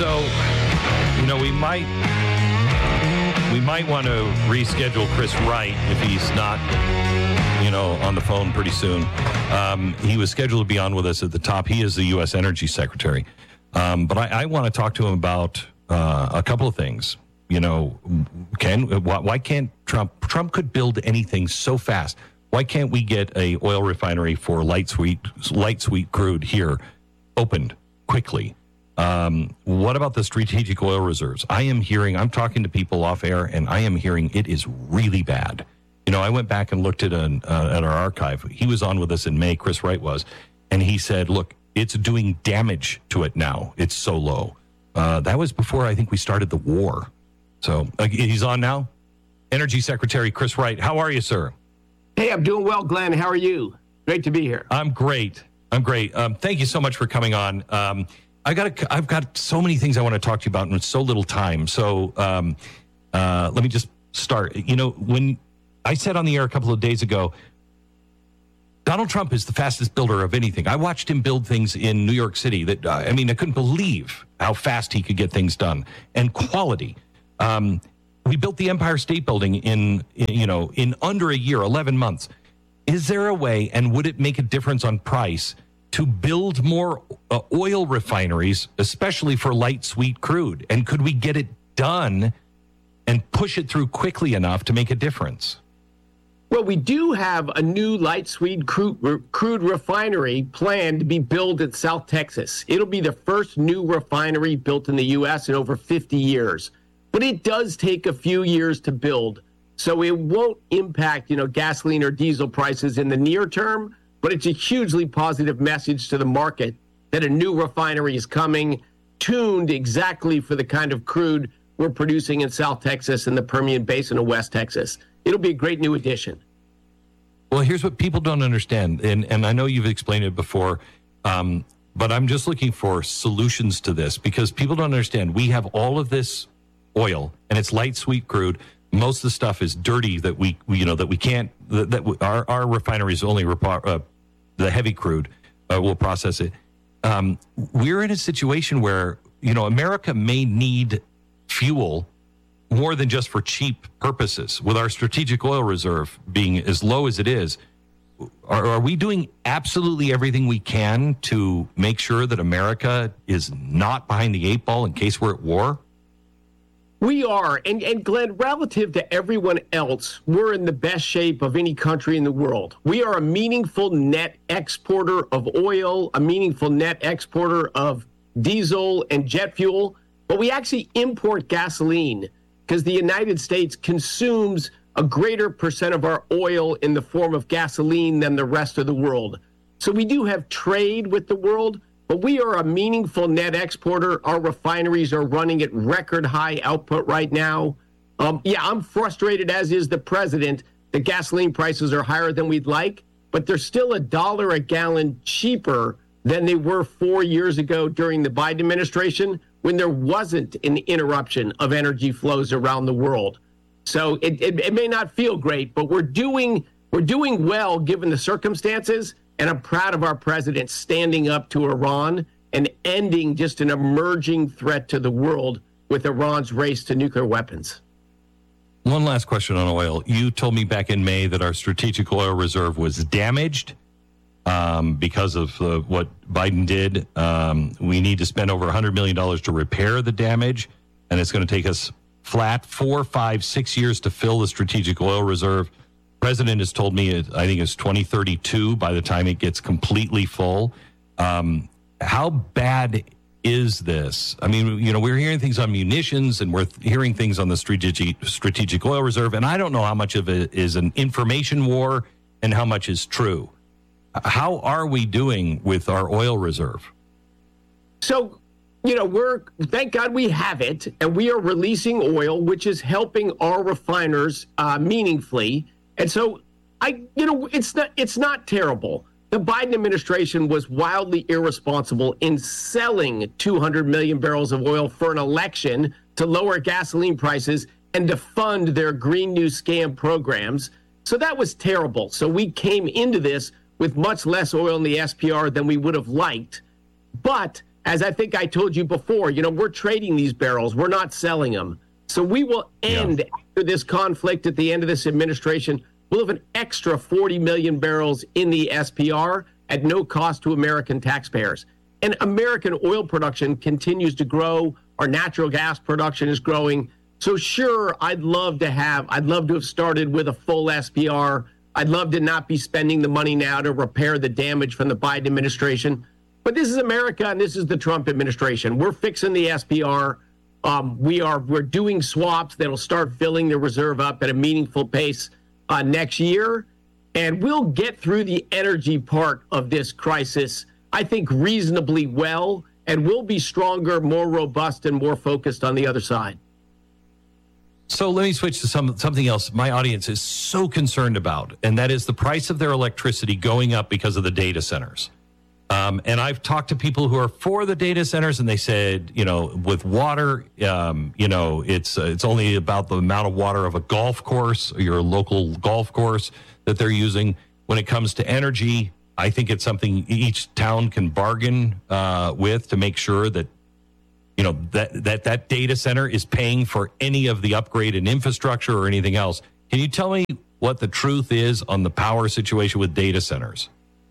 So, we might want to reschedule Chris Wright if he's not, on the phone pretty soon. He was scheduled to be on with us at the top. He is the U.S. Energy Secretary. But I want to talk to him about a couple of things. Why can't Trump could build anything so fast. Why can't we get a oil refinery for light sweet crude here opened quickly? What about the strategic oil reserves? I'm talking to people off air, and I am hearing it is really bad. I went back and looked at our archive. He was on with us in May, Chris Wright was, and he said, look, it's doing damage to it now. It's so low. That was before I think we started the war. So he's on now. Energy Secretary Chris Wright. How are you, sir? Hey, I'm doing well, Glenn. How are you? Great to be here. I'm great. Thank you so much for coming on. I've got so many things I want to talk to you about in so little time. So let me just start. When I said on the air a couple of days ago, Donald Trump is the fastest builder of anything. I watched him build things in New York City that, I couldn't believe how fast he could get things done and quality. We built the Empire State Building in under a year, 11 months. Is there a way, and would it make a difference on price, to build more oil refineries, especially for light sweet crude? And could we get it done and push it through quickly enough to make a difference? Well, we do have a new light sweet crude refinery planned to be built in South Texas. It'll be the first new refinery built in the U.S. in over 50 years. But it does take a few years to build, so it won't impact, gasoline or diesel prices in the near term, but it's a hugely positive message to the market that a new refinery is coming, tuned exactly for the kind of crude we're producing in South Texas and the Permian Basin of West Texas. It'll be a great new addition. Well, here's what people don't understand, and I know you've explained it before, but I'm just looking for solutions to this, because people don't understand. We have all of this oil, and it's light sweet crude. Most of the stuff is dirty that we can't. Our refineries only the heavy crude will process it. We're in a situation where America may need fuel more than just for cheap purposes. With our strategic oil reserve being as low as it is, are we doing absolutely everything we can to make sure that America is not behind the eight ball in case we're at war? We are. And Glenn, relative to everyone else, we're in the best shape of any country in the world. We are a meaningful net exporter of oil, a meaningful net exporter of diesel and jet fuel, but we actually import gasoline because the United States consumes a greater percent of our oil in the form of gasoline than the rest of the world. So we do have trade with the world, but we are a meaningful net exporter. Our refineries are running at record high output right now. I'm frustrated, as is the president. The gasoline prices are higher than we'd like, but they're still $1 a gallon cheaper than they were 4 years ago during the Biden administration, when there wasn't an interruption of energy flows around the world. So it may not feel great, but we're doing well given the circumstances. And I'm proud of our president standing up to Iran and ending just an emerging threat to the world with Iran's race to nuclear weapons. One last question on oil. You told me back in May that our strategic oil reserve was damaged because of what Biden did. We need to spend over $100 million to repair the damage, and it's going to take us flat 4, 5, 6 years to fill the strategic oil reserve. President has told me, I think it's 2032 by the time it gets completely full. How bad is this? We're hearing things on munitions, and we're hearing things on the strategic oil reserve, and I don't know how much of it is an information war and how much is true. How are we doing with our oil reserve? So, thank God we have it, and we are releasing oil, which is helping our refiners meaningfully. And so, it's not terrible. The Biden administration was wildly irresponsible in selling 200 million barrels of oil for an election to lower gasoline prices and to fund their Green New Scam programs. So that was terrible. So we came into this with much less oil in the SPR than we would have liked. But as I think I told you before, we're trading these barrels. We're not selling them. So we will end after this conflict at the end of this administration. We'll have an extra 40 million barrels in the SPR at no cost to American taxpayers. And American oil production continues to grow. Our natural gas production is growing. So sure, I'd love to have started with a full SPR. I'd love to not be spending the money now to repair the damage from the Biden administration. But this is America, and this is the Trump administration. We're fixing the SPR. We're doing swaps that'll start filling the reserve up at a meaningful pace next year. And we'll get through the energy part of this crisis, I think, reasonably well, and we'll be stronger, more robust, and more focused on the other side. So let me switch to something else my audience is so concerned about, and that is the price of their electricity going up because of the data centers. And I've talked to people who are for the data centers, and they said, with water, it's only about the amount of water of a golf course, or your local golf course that they're using. When it comes to energy, I think it's something each town can bargain with to make sure that that data center is paying for any of the upgrade in infrastructure or anything else. Can you tell me what the truth is on the power situation with data centers?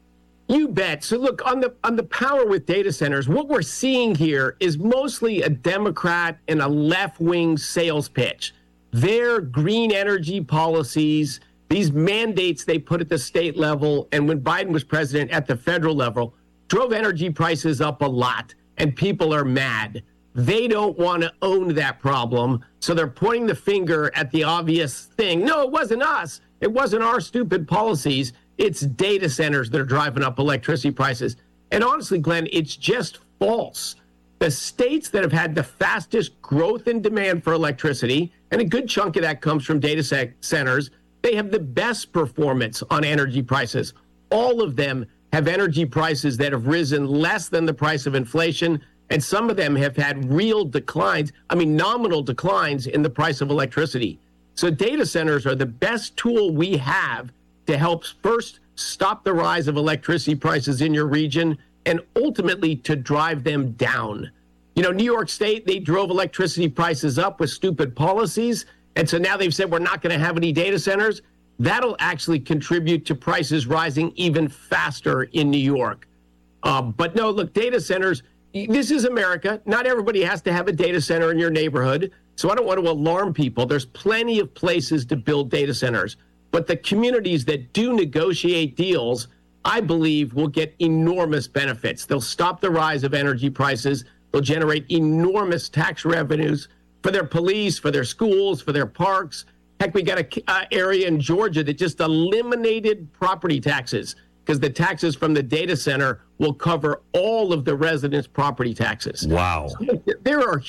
You bet. So look, on the power with data centers, what we're seeing here is mostly a Democrat and a left-wing sales pitch. Their green energy policies, these mandates they put at the state level, and when Biden was president at the federal level, drove energy prices up a lot, and people are mad. They don't want to own that problem, so they're pointing the finger at the obvious thing. No, it wasn't us. It wasn't our stupid policies. It's data centers that are driving up electricity prices. And honestly, Glenn, it's just false. The states that have had the fastest growth in demand for electricity, and a good chunk of that comes from data centers, they have the best performance on energy prices. All of them have energy prices that have risen less than the price of inflation, and some of them have had real declines, nominal declines in the price of electricity. So data centers are the best tool we have to help first stop the rise of electricity prices in your region and ultimately to drive them down. New York State, they drove electricity prices up with stupid policies. And so now they've said we're not going to have any data centers. That'll actually contribute to prices rising even faster in New York. But no, look, data centers, this is America. Not everybody has to have a data center in your neighborhood. So I don't want to alarm people. There's plenty of places to build data centers. But the communities that do negotiate deals, I believe, will get enormous benefits. They'll stop the rise of energy prices. They'll generate enormous tax revenues for their police, for their schools, for their parks. Heck, we got an area in Georgia that just eliminated property taxes because the taxes from the data center will cover all of the residents' property taxes. Wow. So there are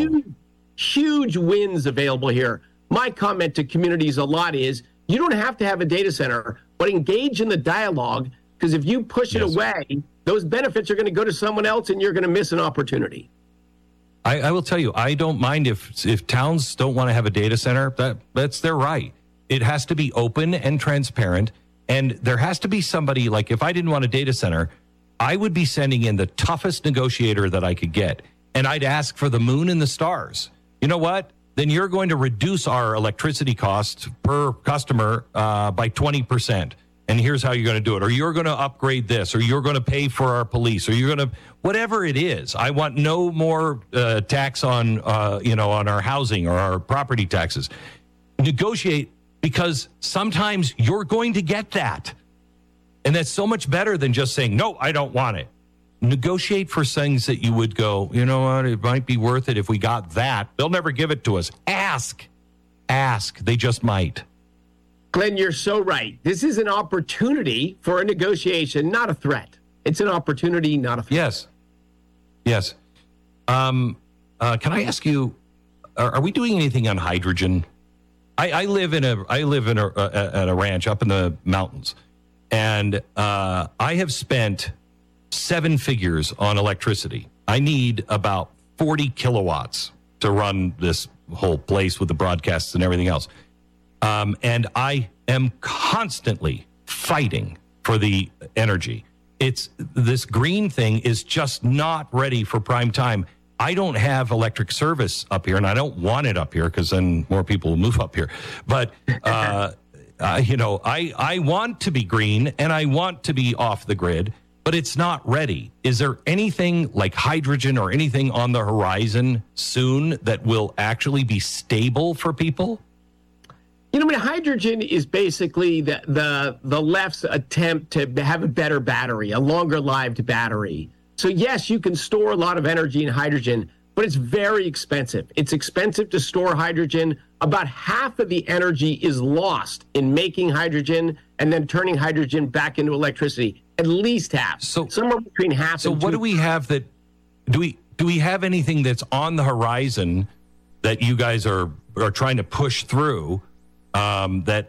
huge wins available here. My comment to communities a lot is, you don't have to have a data center, but engage in the dialogue, because if you push it away, those benefits are going to go to someone else and you're going to miss an opportunity. I will tell you, I don't mind if towns don't want to have a data center. That's their right. It has to be open and transparent. And there has to be somebody, like if I didn't want a data center, I would be sending in the toughest negotiator that I could get. And I'd ask for the moon and the stars. You know what? Then you're going to reduce our electricity costs per customer by 20%. And here's how you're going to do it. Or you're going to upgrade this, or you're going to pay for our police, or you're going to, whatever it is. I want no more tax on, on our housing or our property taxes. Negotiate, because sometimes you're going to get that. And that's so much better than just saying, no, I don't want it. Negotiate for things that you would go, you know what, it might be worth it if we got that. They'll never give it to us. Ask. They just might. Glenn, you're so right. This is an opportunity for a negotiation, not a threat. It's an opportunity, not a threat. Yes. Can I ask you, are we doing anything on hydrogen? I live at a ranch up in the mountains, and I have spent 7 figures on electricity. I need about 40 kilowatts to run this whole place with the broadcasts and everything else. And I am constantly fighting for the energy. this green thing is just not ready for prime time. I don't have electric service up here, and I don't want it up here because then more people will move up here. But I want to be green and I want to be off the grid, but it's not ready. Is there anything like hydrogen or anything on the horizon soon that will actually be stable for people? Hydrogen is basically the left's attempt to have a better battery, a longer-lived battery. So, yes, you can store a lot of energy in hydrogen, but it's very expensive. It's expensive to store hydrogen. About half of the energy is lost in making hydrogen and then turning hydrogen back into electricity. At least half. So somewhere between half and two. So what do we have that do we have anything that's on the horizon that you guys are trying to push through that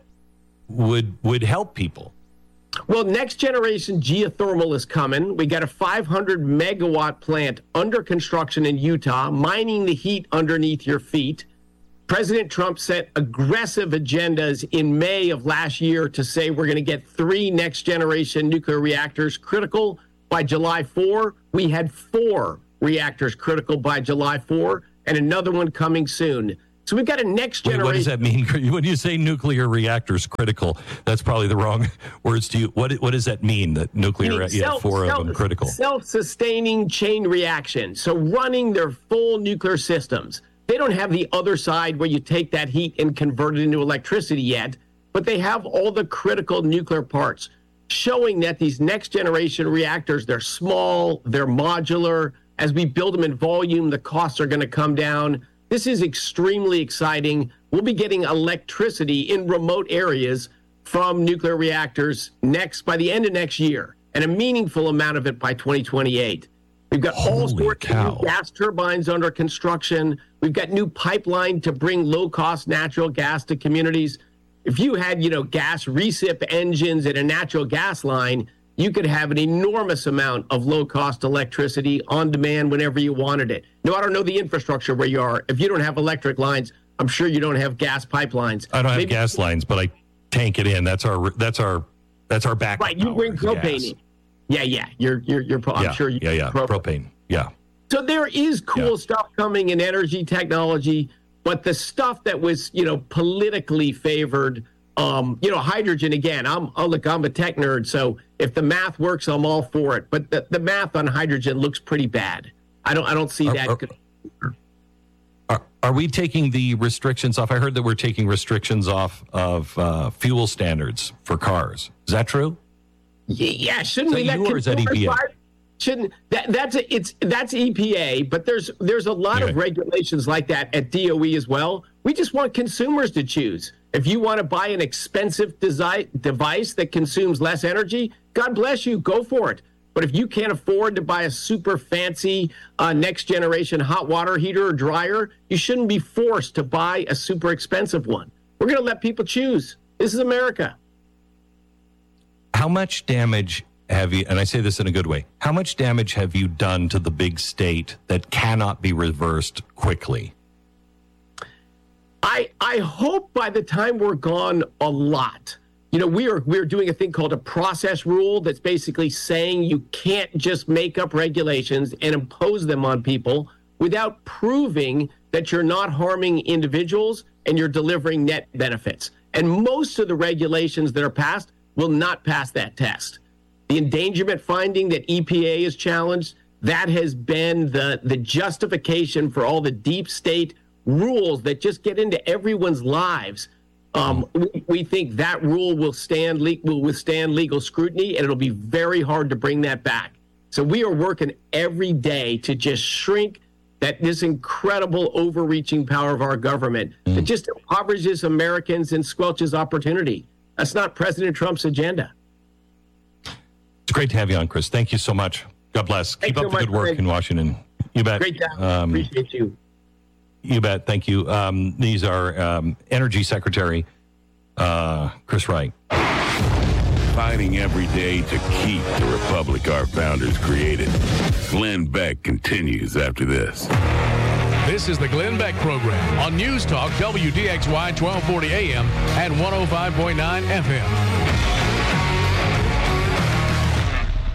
would help people? Well, next generation geothermal is coming. We got a 500 megawatt plant under construction in Utah, mining the heat underneath your feet. President Trump set aggressive agendas in May of last year to say we're going to get 3 next generation nuclear reactors critical by July 4. We had 4 reactors critical by July 4 and another one coming soon. So we've got a next generation. What does that mean? When you say nuclear reactors critical, that's probably the wrong words to you. What does that mean, that nuclear, 4 of them critical? Self-sustaining chain reaction. So running their full nuclear systems. They don't have the other side where you take that heat and convert it into electricity yet, but they have all the critical nuclear parts, showing that these next generation reactors, they're small, they're modular. As we build them in volume, the costs are going to come down. This is extremely exciting. We'll be getting electricity in remote areas from nuclear reactors by the end of next year, and a meaningful amount of it by 2028. We've got all sorts of new gas turbines under construction. We've got new pipeline to bring low-cost natural gas to communities. If you had, gas recip engines and a natural gas line, you could have an enormous amount of low-cost electricity on demand whenever you wanted it. No, I don't know the infrastructure where you are. If you don't have electric lines, I'm sure you don't have gas pipelines. I don't have gas lines, but I tank it in. That's our backup. Right, you bring propane in. Yeah. I'm sure you. Propane. Yeah. So there is cool stuff coming in energy technology, but the stuff that was, politically favored, hydrogen again. I'm a tech nerd, so if the math works, I'm all for it. But the math on hydrogen looks pretty bad. I don't see that. Are we taking the restrictions off? I heard that we're taking restrictions off of fuel standards for cars. Is that true? Yeah, shouldn't we let EPA? That's EPA, but there's a lot of regulations like that at DOE as well. We just want consumers to choose. If you want to buy an expensive device that consumes less energy, God bless you, go for it. But if you can't afford to buy a super fancy next generation hot water heater or dryer, you shouldn't be forced to buy a super expensive one. We're going to let people choose. This is America. How much damage have you, and I say this in a good way, how much damage have you done to the big state that cannot be reversed quickly? I hope by the time we're gone, a lot. We're doing a thing called a process rule that's basically saying you can't just make up regulations and impose them on people without proving that you're not harming individuals and you're delivering net benefits. And most of the regulations that are passed will not pass that test. The endangerment finding that EPA has challenged, that has been the justification for all the deep state rules that just get into everyone's lives. We think that rule will withstand legal scrutiny, and it'll be very hard to bring that back. So we are working every day to just shrink this incredible overreaching power of our government that just impoverishes Americans and squelches opportunity. That's not President Trump's agenda. It's great to have you on, Chris. Thank you so much. God bless. Keep up the good work in Washington. You bet. Great job. Appreciate you. You bet. Thank you. These are Energy Secretary Chris Wright. Fighting every day to keep the republic our founders created. Glenn Beck continues after this. This is the Glenn Beck Program on News Talk WDXY 1240 AM and 105.9 FM.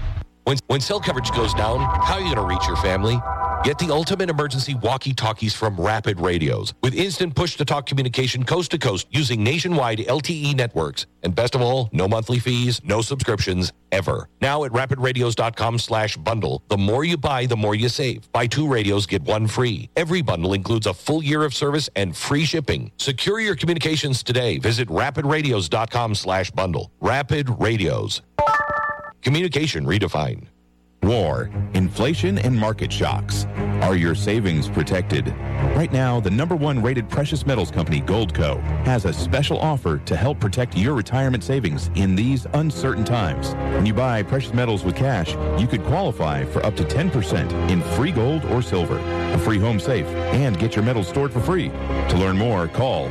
When cell coverage goes down, how are you going to reach your family? Get the ultimate emergency walkie-talkies from Rapid Radios with instant push-to-talk communication coast to coast using nationwide LTE networks. And best of all, no monthly fees, no subscriptions, ever. Now at rapidradios.com/bundle. The more you buy, the more you save. Buy 2 radios, get 1 free. Every bundle includes a full year of service and free shipping. Secure your communications today. Visit rapidradios.com/bundle. Rapid Radios. Communication redefined. War, inflation, and market shocks. Are your savings protected? Right now, the #1 rated precious metals company, Goldco, has a special offer to help protect your retirement savings in these uncertain times. When you buy precious metals with cash, you could qualify for up to 10% in free gold or silver, a free home safe, and get your metals stored for free. To learn more, call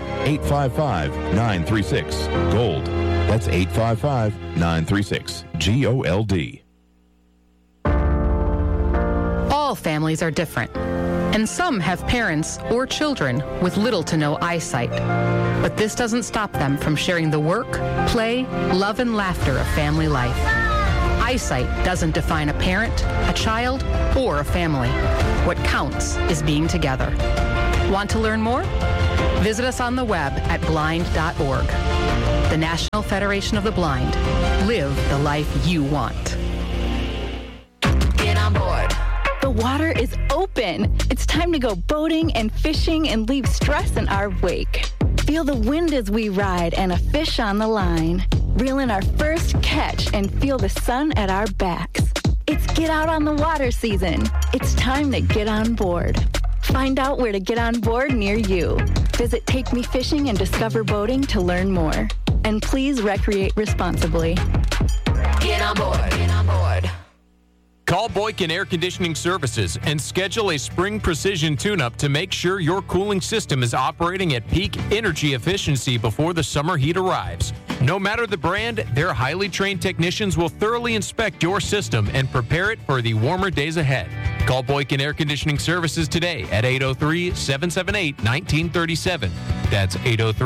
855-936-GOLD. That's 855-936-GOLD. All families are different, and some have parents or children with little to no eyesight. But this doesn't stop them from sharing the work, play, love, and laughter of family life. Eyesight doesn't define a parent, a child, or a family. What counts is being together. Want to learn more? Visit us on the web at blind.org. The National Federation of the Blind. Live the life you want. Get on board. The water is open. It's time to go boating and fishing and leave stress in our wake. Feel the wind as we ride and a fish on the line. Reel in our first catch and feel the sun at our backs. It's get out on the water season. It's time to get on board. Find out where to get on board near you. Visit Take Me Fishing and Discover Boating to learn more. And please recreate responsibly. Get on board. Get on board. Call Boykin Air Conditioning Services and schedule a spring precision tune-up to make sure your cooling system is operating at peak energy efficiency before the summer heat arrives. No matter the brand, their highly trained technicians will thoroughly inspect your system and prepare it for the warmer days ahead. Call Boykin Air Conditioning Services today at 803-778-1937. That's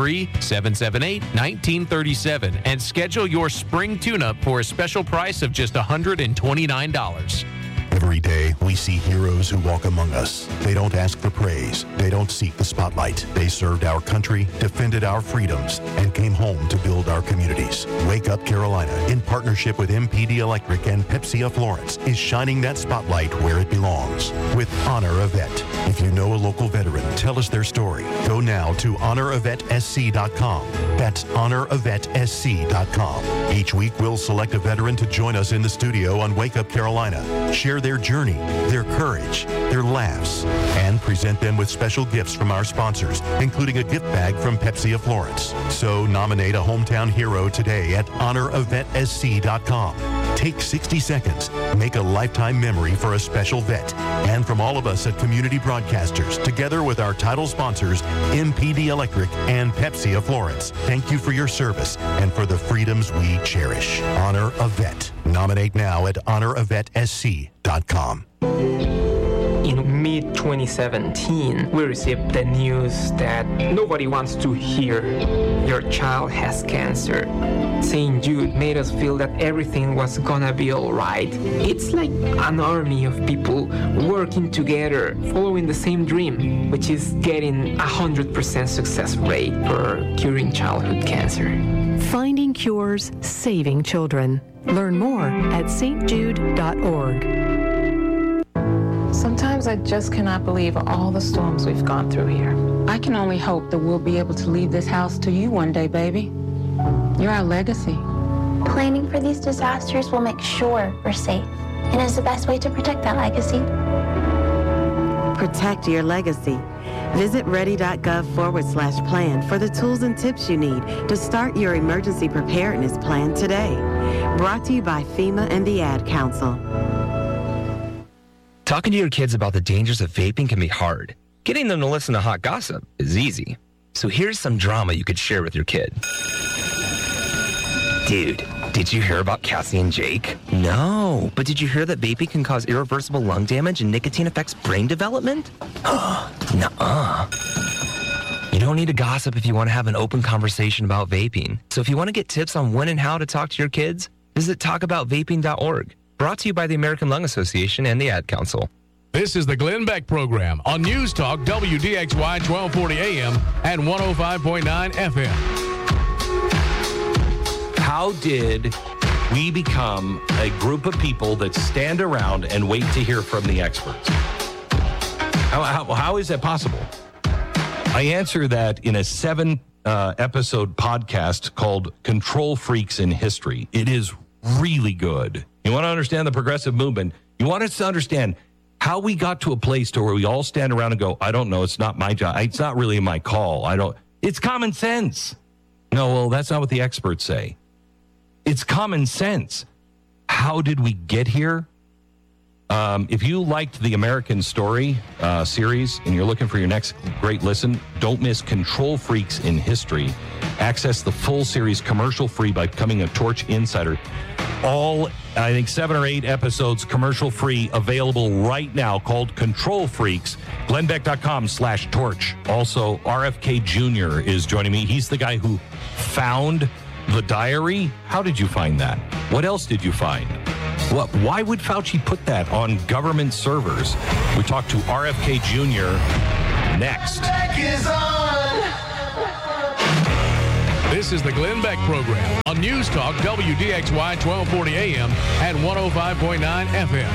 803-778-1937 and schedule your spring tune-up for a special price of just $129. Every day, we see heroes who walk among us. They don't ask for praise. They don't seek the spotlight. They served our country, defended our freedoms, and came home to build our communities. Wake Up Carolina, in partnership with MPD Electric and Pepsi of Florence, is shining that spotlight where it belongs with Honor a Vet. If you know a local veteran, tell us their story. Go now to honoravetsc.com. That's honoravetsc.com. Each week, we'll select a veteran to join us in the studio on Wake Up Carolina. Share their journey, their courage, their laughs, and present them with special gifts from our sponsors, including a gift bag from Pepsi of Florence. So nominate a hometown hero today at honoravetsc.com. Take 60 seconds. Make a lifetime memory for a special vet. And from all of us at Community Broadcasters, together with our title sponsors, MPD Electric and Pepsi of Florence, thank you for your service and for the freedoms we cherish. Honor a Vet. Nominate now at honoravetsc.com. In mid-2017, we received the news that nobody wants to hear your child has cancer. St. Jude made us feel that everything was gonna be all right. It's like an army of people working together, following the same dream, which is getting 100% success rate for curing childhood cancer. Finding cures, saving children. Learn more at stjude.org. Sometimes I just cannot believe all the storms we've gone through here. I can only hope that we'll be able to leave this house to you one day, baby. You're our legacy. Planning for these disasters will make sure we're safe, and is the best way to protect that legacy. Protect your legacy. Visit ready.gov/plan for the tools and tips you need to start your emergency preparedness plan today. Brought to you by FEMA and the Ad Council. Talking to your kids about the dangers of vaping can be hard. Getting them to listen to hot gossip is easy. So here's some drama you could share with your kid. Dude, did you hear about Cassie and Jake? No, but did you hear that vaping can cause irreversible lung damage and nicotine affects brain development? Nuh-uh. You don't need to gossip if you want to have an open conversation about vaping. So if you want to get tips on when and how to talk to your kids, visit talkaboutvaping.org. Brought to you by the American Lung Association and the Ad Council. This is the Glenn Beck Program on News Talk WDXY 1240 AM and 105.9 FM. How did we become a group of people that stand around and wait to hear from the experts? How is that possible? I answer that in a 7-episode podcast called Control Freaks in History. It is really good. You want to understand the progressive movement? You want us to understand how we got to a place to where we all stand around and go, I don't know, it's not my job. It's not really my call. It's common sense. No, well, that's not what the experts say. It's common sense. How did we get here? If you liked the American Story series and you're looking for your next great listen, don't miss Control Freaks in History. Access the full series commercial-free by becoming a Torch Insider. All, I think, 7 or 8 episodes commercial-free available right now called Control Freaks. GlennBeck.com/torch. Also, RFK Jr. is joining me. He's the guy who found the diary. How did you find that? What else did you find? Why would Fauci put that on government servers? We talk to RFK Jr. next. This is the Glenn Beck Program on News Talk WDXY 1240 AM and 105.9 FM.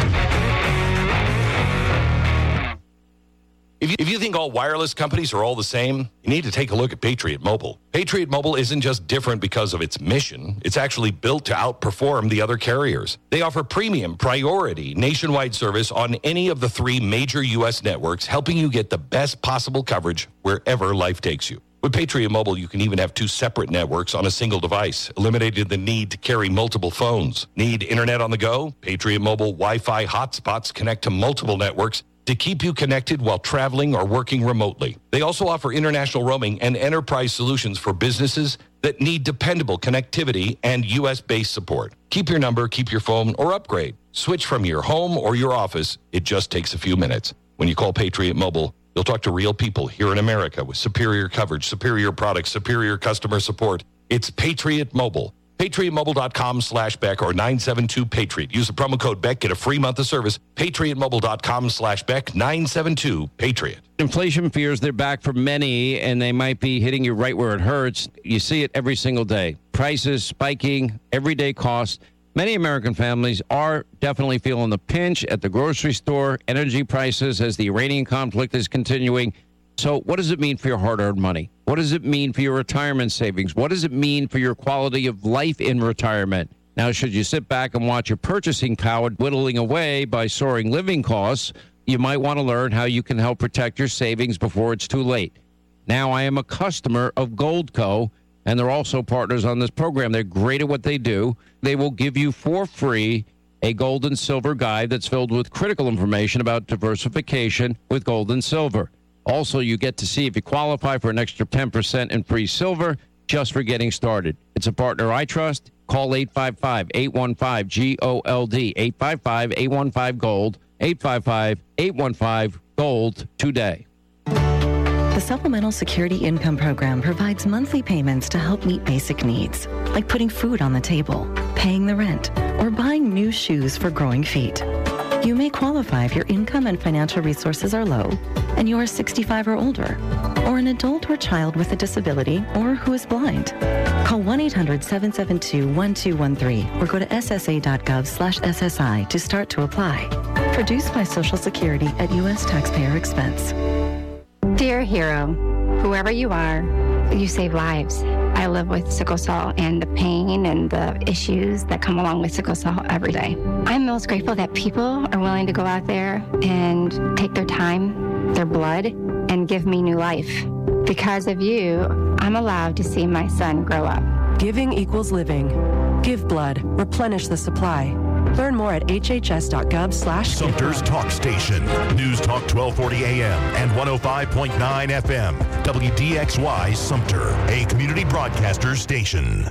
If you think all wireless companies are all the same, you need to take a look at Patriot Mobile. Patriot Mobile isn't just different because of its mission. It's actually built to outperform the other carriers. They offer premium, priority, nationwide service on any of the 3 major U.S. networks, helping you get the best possible coverage wherever life takes you. With Patriot Mobile, you can even have 2 separate networks on a single device, eliminating the need to carry multiple phones. Need internet on the go? Patriot Mobile Wi-Fi hotspots connect to multiple networks to keep you connected while traveling or working remotely. They also offer international roaming and enterprise solutions for businesses that need dependable connectivity and U.S.-based support. Keep your number, keep your phone, or upgrade. Switch from your home or your office. It just takes a few minutes. When you call Patriot Mobile, you'll talk to real people here in America with superior coverage, superior products, superior customer support. It's Patriot Mobile. PatriotMobile.com/Beck or 972-PATRIOT. Use the promo code Beck. Get a free month of service. PatriotMobile.com/Beck, 972-PATRIOT. Inflation fears, they're back for many, and they might be hitting you right where it hurts. You see it every single day. Prices spiking, everyday costs. Many American families are definitely feeling the pinch at the grocery store, energy prices as the Iranian conflict is continuing. So what does it mean for your hard-earned money? What does it mean for your retirement savings? What does it mean for your quality of life in retirement? Now, should you sit back and watch your purchasing power whittling away by soaring living costs, you might want to learn how you can help protect your savings before it's too late. Now, I am a customer of Goldco, and they're also partners on this program. They're great at what they do. They will give you for free a gold and silver guide that's filled with critical information about diversification with gold and silver. Also, you get to see if you qualify for an extra 10% in free silver just for getting started. It's a partner I trust. Call 855-815-GOLD, 855-815-GOLD, 855-815-GOLD today. The Supplemental Security Income Program provides monthly payments to help meet basic needs, like putting food on the table, paying the rent, or buying new shoes for growing feet. You may qualify if your income and financial resources are low and you are 65 or older, or an adult or child with a disability, or who is blind. Call 1-800-772-1213 or go to ssa.gov/SSI to start to apply. Produced by Social Security at U.S. taxpayer expense. Dear hero, whoever you are, you save lives. I live with sickle cell and the pain and the issues that come along with sickle cell every day. I'm most grateful that people are willing to go out there and take their time, their blood, and give me new life. Because of you, I'm allowed to see my son grow up. Giving equals living. Give blood. Replenish the supply. Learn more at hhs.gov/. Sumter's Talk Station. News Talk 1240 AM and 105.9 FM. WDXY Sumter, a community broadcaster station.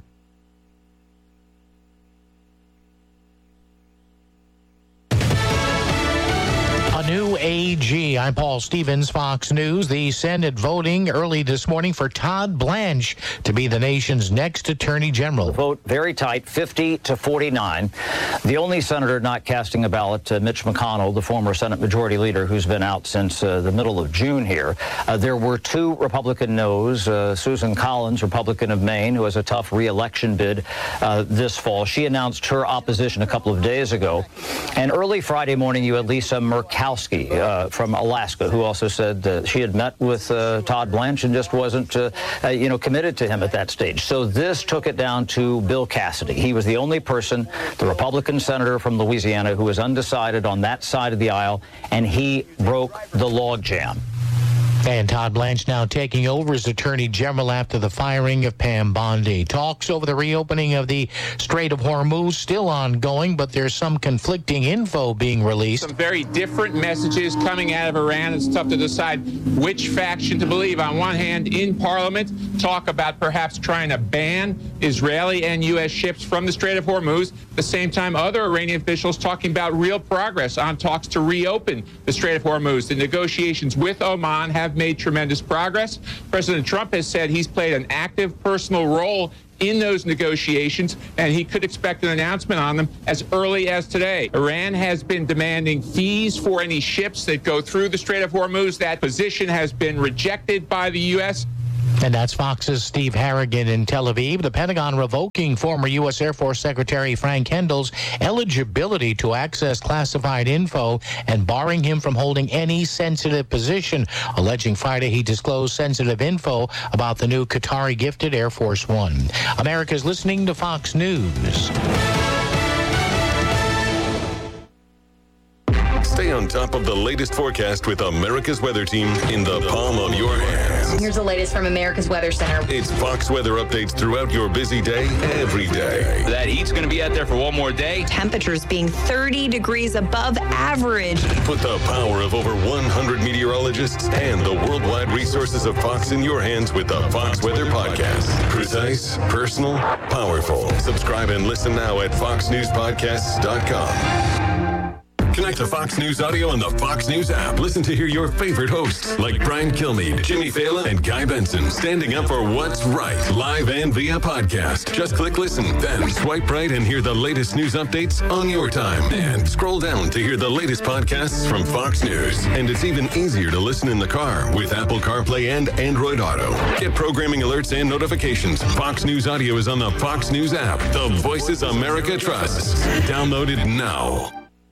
A new AG. I'm Paul Stevens, Fox News. The Senate voting early this morning for Todd Blanche to be the nation's next Attorney General. The vote very tight, 50-49. The only senator not casting a ballot, Mitch McConnell, the former Senate Majority Leader, who's been out since the middle of June here. There were 2 Republican noes. Susan Collins, Republican of Maine, who has a tough re-election bid this fall. She announced her opposition a couple of days ago. And early Friday morning, you had Lisa Murkowski from Alaska, who also said that she had met with Todd Blanche and just wasn't, committed to him at that stage. So this took it down to Bill Cassidy. He was the only person, the Republican senator from Louisiana, who was undecided on that side of the aisle, and he broke the logjam. And Todd Blanche now taking over as Attorney General after the firing of Pam Bondi. Talks over the reopening of the Strait of Hormuz still ongoing, but there's some conflicting info being released. Some very different messages coming out of Iran. It's tough to decide which faction to believe. On one hand, in Parliament, talk about perhaps trying to ban Israeli and U.S. ships from the Strait of Hormuz. At the same time, other Iranian officials talking about real progress on talks to reopen the Strait of Hormuz. The negotiations with Oman have made tremendous progress. President Trump has said he's played an active personal role in those negotiations, and he could expect an announcement on them as early as today. Iran has been demanding fees for any ships that go through the Strait of Hormuz. That position has been rejected by the U.S. And that's Fox's Steve Harrigan in Tel Aviv. The Pentagon revoking former U.S. Air Force Secretary Frank Kendall's eligibility to access classified info and barring him from holding any sensitive position, alleging Friday he disclosed sensitive info about the new Qatari-gifted Air Force One. America's listening to Fox News. Stay on top of the latest forecast with America's Weather Team in the palm of your hands. Here's the latest from America's Weather Center. It's Fox weather updates throughout your busy day, every day. That heat's going to be out there for one more day. Temperatures being 30 degrees above average. Put the power of over 100 meteorologists and the worldwide resources of Fox in your hands with the Fox Weather Podcast. Precise, personal, powerful. Subscribe and listen now at foxnewspodcasts.com. Connect to Fox News Audio on the Fox News app. Listen to hear your favorite hosts like Brian Kilmeade, Jimmy Fallon, and Guy Benson standing up for what's right, live and via podcast. Just click listen, then swipe right and hear the latest news updates on your time. And scroll down to hear the latest podcasts from Fox News. And it's even easier to listen in the car with Apple CarPlay and Android Auto. Get programming alerts and notifications. Fox News Audio is on the Fox News app. The voices America trusts. Download it now.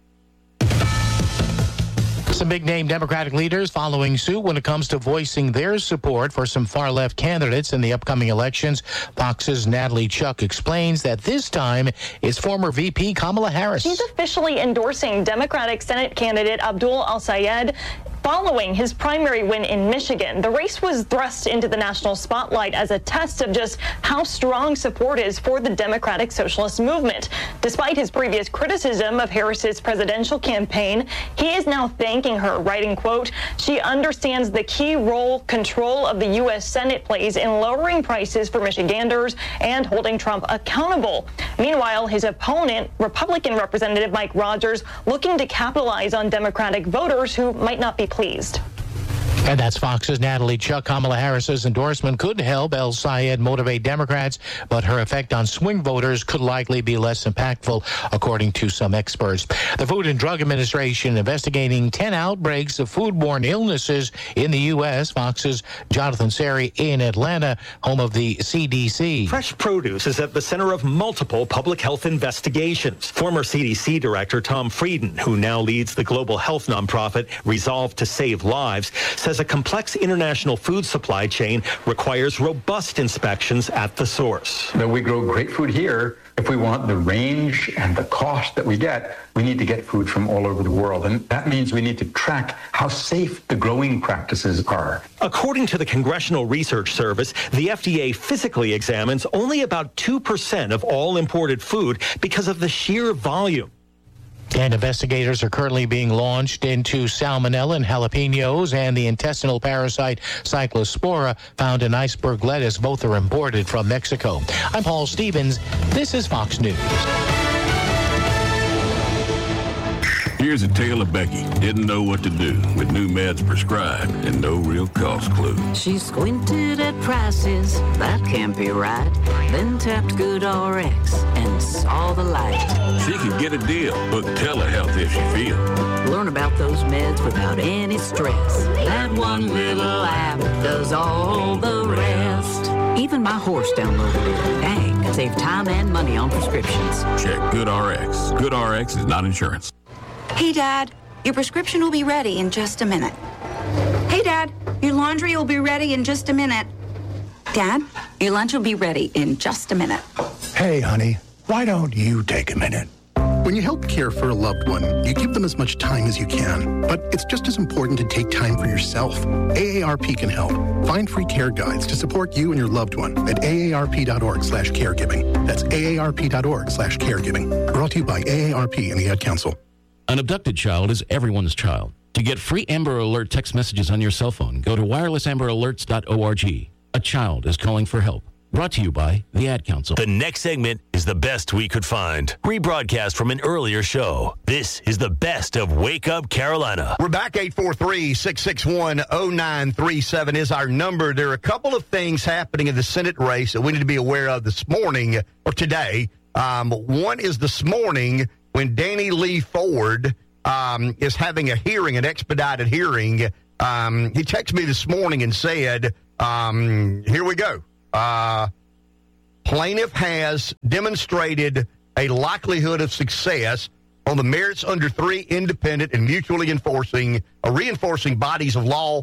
Some big-name Democratic leaders following suit when it comes to voicing their support for some far-left candidates in the upcoming elections. Fox's Natalie Chuck explains that this time it's former VP Kamala Harris. She's officially endorsing Democratic Senate candidate Abdul Al-Sayed following his primary win in Michigan. The race was thrust into the national spotlight as a test of just how strong support is for the Democratic Socialist movement. Despite his previous criticism of Harris's presidential campaign, he is now thanking her, writing, quote, "She understands the key role control of the U.S. Senate plays in lowering prices for Michiganders and holding Trump accountable." Meanwhile, his opponent, Republican Representative Mike Rogers, looking to capitalize on Democratic voters who might not be pleased. And that's Fox's Natalie Chuck. Kamala Harris's endorsement could help El-Sayed motivate Democrats, but her effect on swing voters could likely be less impactful, according to some experts. The Food and Drug Administration investigating 10 outbreaks of foodborne illnesses in the U.S. Fox's Jonathan Seri in Atlanta, home of the CDC. Fresh produce is at the center of multiple public health investigations. Former CDC Director Tom Frieden, who now leads the global health nonprofit Resolve to Save Lives, says a complex international food supply chain requires robust inspections at the source. That we grow great food here. If we want the range and the cost that we get, we need to get food from all over the world. And that means we need to track how safe the growing practices are. According to the Congressional Research Service, the FDA physically examines only about 2% of all imported food because of the sheer volume. And investigators are currently being launched into salmonella and jalapenos and the intestinal parasite Cyclospora found in iceberg lettuce. Both are imported from Mexico. I'm Paul Stevens. This is Fox News. Here's a tale of Becky. Didn't know what to do with new meds prescribed and no real cost clue. She squinted at prices, that can't be right. Then tapped GoodRx and saw the light. She can get a deal, book telehealth if she feels. Learn about those meds without any stress. That one little app does all the rest. Even my horse downloaded it. Dang, save time and money on prescriptions. Check GoodRx. GoodRx is not insurance. Hey, Dad, your prescription will be ready in just a minute. Hey, Dad, your laundry will be ready in just a minute. Dad, your lunch will be ready in just a minute. Hey, honey, why don't you take a minute? When you help care for a loved one, you give them as much time as you can. But it's just as important to take time for yourself. AARP can help. Find free care guides to support you and your loved one at aarp.org/caregiving. That's aarp.org/caregiving. Brought to you by AARP and the Ad Council. An abducted child is everyone's child. To get free Amber Alert text messages on your cell phone, go to wirelessamberalerts.org. A child is calling for help. Brought to you by the Ad Council. The next segment is the best we could find. Rebroadcast from an earlier show. This is the best of Wake Up Carolina. We're back. 843-661-0937 is our number. There are a couple of things happening in the Senate race that we need to be aware of this morning or today. One is this morning when Danny Lee Ford is having a hearing, an expedited hearing. He texted me this morning and said, here we go. Plaintiff has demonstrated a likelihood of success on the merits under 3 independent and mutually reinforcing bodies of law,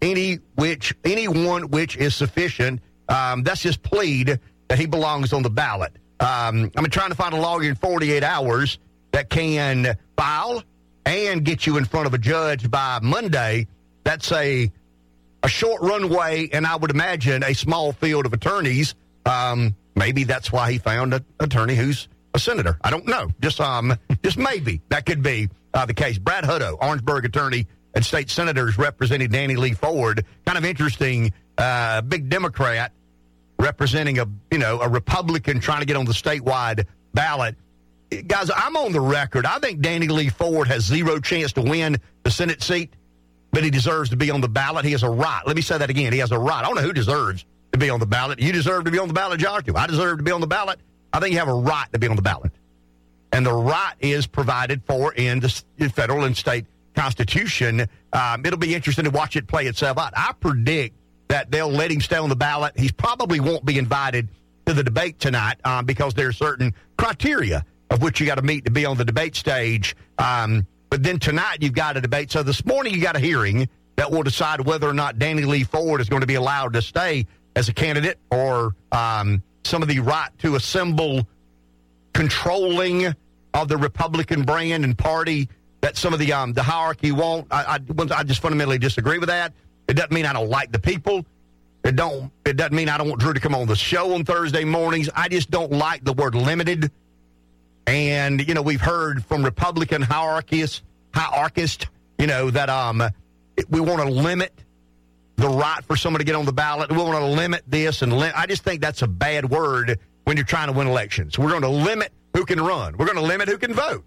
anyone which is sufficient. That's his plead that he belongs on the ballot. I'm trying to find a lawyer in 48 hours that can file and get you in front of a judge by Monday. That's a short runway, and I would imagine a small field of attorneys. Maybe that's why he found an attorney who's a senator. I don't know. Just maybe that could be the case. Brad Hutto, Orangeburg attorney and state senators representing Danny Lee Ford. Kind of interesting. Big Democrat representing a Republican trying to get on the statewide ballot. Guys, I'm on the record. I think Danny Lee Ford has zero chance to win the Senate seat, but he deserves to be on the ballot. He has a right. Let me say that again. He has a right. I don't know who deserves to be on the ballot. You deserve to be on the ballot, Josh. I deserve to be on the ballot. I think you have a right to be on the ballot. And the right is provided for in the federal and state constitution. It'll be interesting to watch it play itself out. I predict that they'll let him stay on the ballot. He probably won't be invited to the debate tonight because there are certain criteria of which you got to meet to be on the debate stage. But then tonight you've got a debate. So this morning you got a hearing that will decide whether or not Danny Lee Ford is going to be allowed to stay as a candidate or some of the right to assemble controlling of the Republican brand and party that some of the hierarchy won't. I just fundamentally disagree with that. It doesn't mean I don't like the people. It doesn't mean I don't want Drew to come on the show on Thursday mornings. I just don't like the word limited. And, we've heard from Republican hierarchists, that we want to limit the right for someone to get on the ballot. We want to limit this. I just think that's a bad word when you're trying to win elections. We're going to limit who can run. We're going to limit who can vote.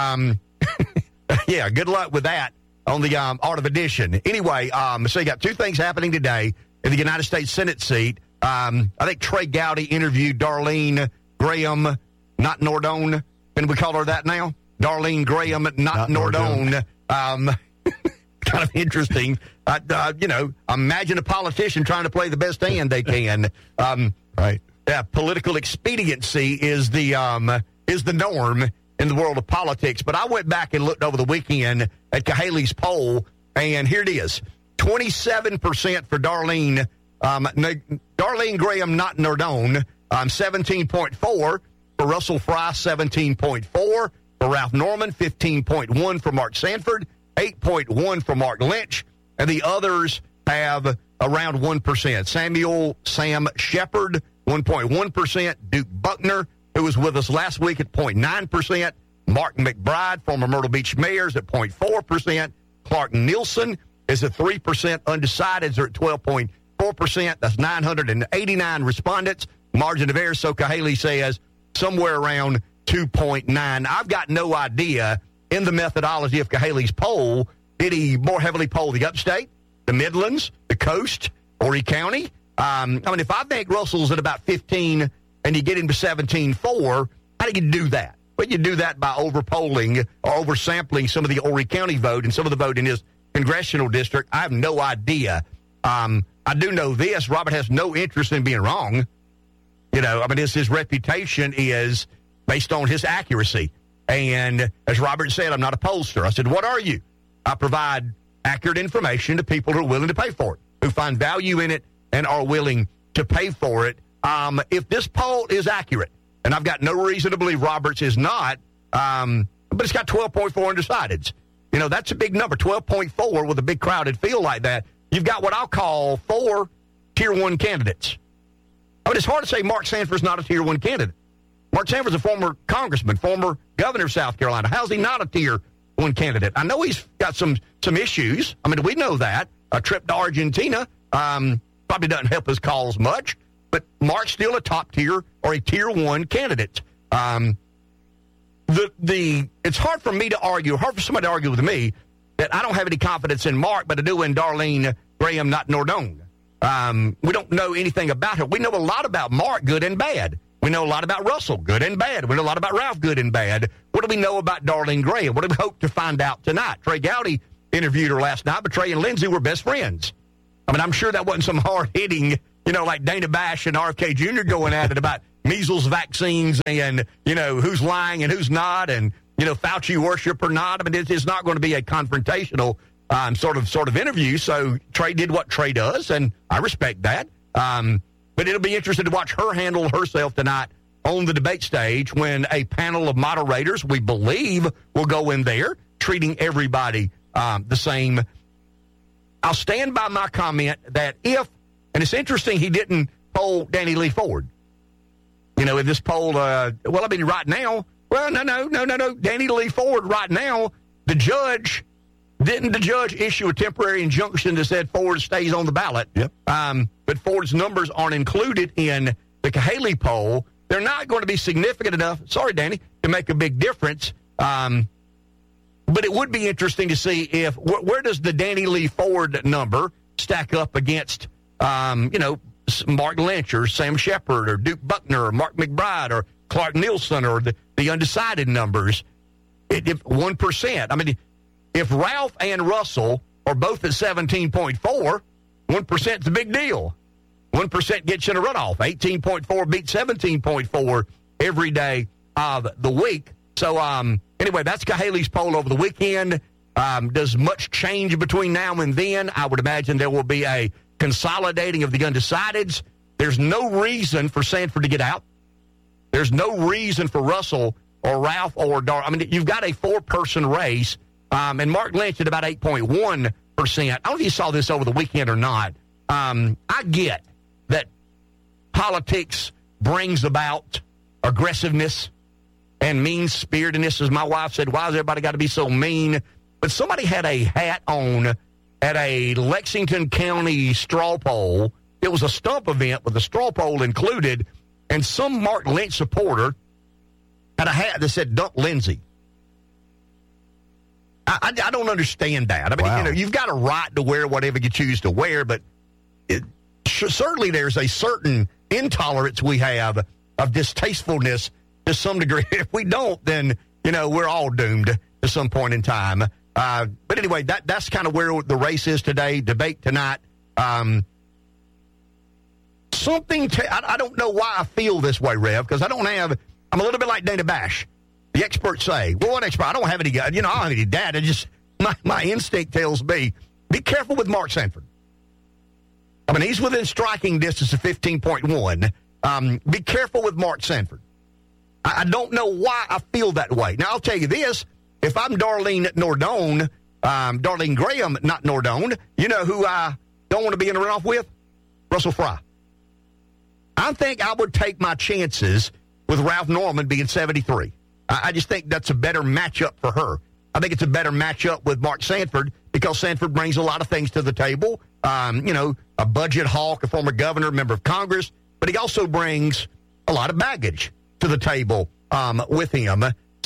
Yeah, good luck with that on the Art of Addition. Anyway, so you got 2 things happening today in the United States Senate seat. I think Trey Gowdy interviewed Darlene Graham, not Nordone. Can we call her that now? Darlene Graham, not Nordone. Kind of interesting. Imagine a politician trying to play the best hand they can. Right. Yeah, political expediency is the norm in the world of politics. But I went back and looked over the weekend at Cahaley's poll, and here it is. 27% for Darlene Graham, not Nordone. 17.4 for Russell Fry, 17.4 for Ralph Norman, 15.1 for Mark Sanford, 8.1 for Mark Lynch, and the others have around 1%. Sam Shepard, 1.1%. Duke Buckner, who was with us last week at 0.9%. Mark McBride, former Myrtle Beach mayor, is at 0.4%. Clark Nielsen is at 3%. Undecideds are at 12.4%. That's 989 respondents. Margin of error, so Cahaley says, somewhere around 2.9. I've got no idea in the methodology of Cahaley's poll, did he more heavily poll the upstate, the Midlands, the coast, Horry County? If I think Russell's at about 15 and you get him to 17.4, how do you do that? Well, you do that by over-polling or over-sampling some of the Horry County vote and some of the vote in his congressional district. I have no idea. I do know this. Robert has no interest in being wrong. His reputation is based on his accuracy. And as Robert said, I'm not a pollster. I said, what are you? I provide accurate information to people who are willing to pay for it, who find value in it and are willing to pay for it. If this poll is accurate, and I've got no reason to believe Roberts is not, but it's got 12.4 undecideds. That's a big number, 12.4 with a big crowded field like that. You've got what I'll call 4 Tier 1 candidates. It's hard to say Mark Sanford's not a Tier 1 candidate. Mark Sanford's a former congressman, former governor of South Carolina. How's he not a Tier 1 candidate? I know he's got some issues. We know that. A trip to Argentina probably doesn't help his cause much. But Mark's still a top tier or a Tier 1 candidate. It's hard for me to argue, hard for somebody to argue with me that I don't have any confidence in Mark, but I do in Darlene Graham, not Nordone. We don't know anything about her. We know a lot about Mark, good and bad. We know a lot about Russell, good and bad. We know a lot about Ralph, good and bad. What do we know about Darlene Graham? What do we hope to find out tonight? Trey Gowdy interviewed her last night, but Trey and Lindsay were best friends. I'm sure that wasn't some hard-hitting, like Dana Bash and RFK Jr. going at it about measles vaccines and, who's lying and who's not and, Fauci worship or not. It's not going to be a confrontational sort of interview. So Trey did what Trey does, and I respect that. But it'll be interesting to watch her handle herself tonight on the debate stage when a panel of moderators, we believe, will go in there, treating everybody the same. I'll stand by my comment that and it's interesting he didn't poll Danny Lee Ford. In this poll, right now, no. Danny Lee Ford right now, didn't the judge issue a temporary injunction that said Ford stays on the ballot? Yep. But Ford's numbers aren't included in the Cahaley poll. They're not going to be significant enough, sorry, Danny, to make a big difference. But it would be interesting to see where does the Danny Lee Ford number stack up against, Mark Lynch or Sam Shepard or Duke Buckner or Mark McBride or Clark Nielsen or the undecided numbers. If 1%, if Ralph and Russell are both at 17.4, 1% is a big deal. 1% gets you in a runoff. 18.4 beats 17.4 every day of the week. So, anyway, that's Cahaley's poll over the weekend. Does much change between now and then? I would imagine there will be a consolidating of the undecideds. There's no reason for Sanford to get out. There's no reason for Russell or Ralph or Dar. You've got a 4-person race, and Mark Lynch at about 8.1%. I don't know if you saw this over the weekend or not. I get that politics brings about aggressiveness and mean-spiritedness, as my wife said. Why has everybody got to be so mean? But somebody had a hat on at a Lexington County straw poll. It was a stump event with a straw poll included, and some Mark Lynch supporter had a hat that said "Dump Lindsay." I don't understand that. Wow. You've got a right to wear whatever you choose to wear, but certainly there's a certain intolerance we have of distastefulness to some degree. If we don't, then, we're all doomed to some point in time. But anyway, that's kind of where the race is today, debate tonight. I don't know why I feel this way, Rev, because I'm a little bit like Dana Bash. The experts say, well, what expert? I don't have any, I don't have any data. Just my instinct tells me, be careful with Mark Sanford. He's within striking distance of 15.1. Be careful with Mark Sanford. I don't know why I feel that way. Now, I'll tell you this. If I'm Darlene Graham, not Nordone, you know who I don't want to be in a runoff with? Russell Fry. I think I would take my chances with Ralph Norman being 73. I just think that's a better matchup for her. I think it's a better matchup with Mark Sanford because Sanford brings a lot of things to the table. A budget hawk, a former governor, member of Congress, but he also brings a lot of baggage to the table with him.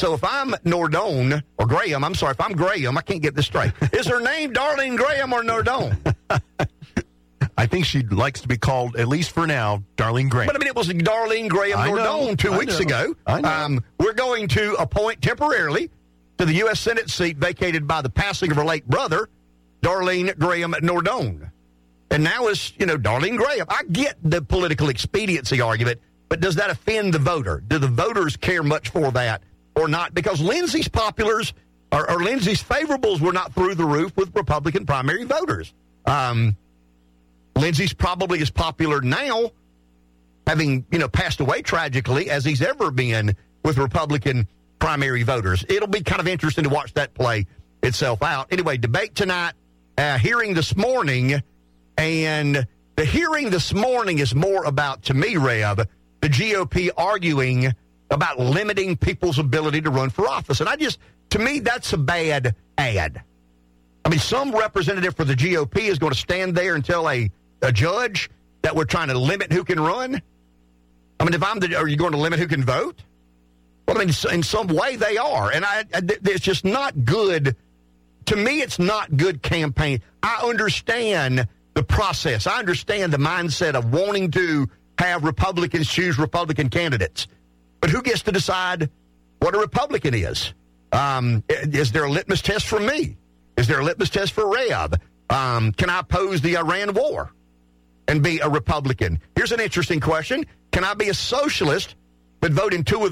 So if I'm Nordone, or Graham, I'm sorry, if I'm Graham, I can't get this straight. Is her name Darlene Graham or Nordone? I think she likes to be called, at least for now, Darlene Graham. But, I mean, it was Darlene Graham Nordone 2 weeks ago. We're going to appoint temporarily to the U.S. Senate seat vacated by the passing of her late brother, Darlene Graham Nordone. And now is, Darlene Graham. I get the political expediency argument, but does that offend the voter? Do the voters care much for that or not? Because Lindsay's populars, or Lindsay's favorables were not through the roof with Republican primary voters. Lindsay's probably as popular now, having, passed away tragically, as he's ever been with Republican primary voters. It'll be kind of interesting to watch that play itself out. Anyway, debate tonight, hearing this morning, and the hearing this morning is more about, to me, Rev, the GOP arguing about limiting people's ability to run for office. And to me, that's a bad ad. I mean, some representative for the GOP is going to stand there and tell a judge that we're trying to limit who can run. I mean, are you going to limit who can vote? Well, I mean, in some way they are. And it's just not good. To me, it's not good campaign. I understand the process. I understand the mindset of wanting to have Republicans choose Republican candidates. But who gets to decide what a Republican is? Is there a litmus test for me? Is there a litmus test for Rev? Can I oppose the Iran war and be a Republican? Here's an interesting question. Can I be a socialist but vote in two of the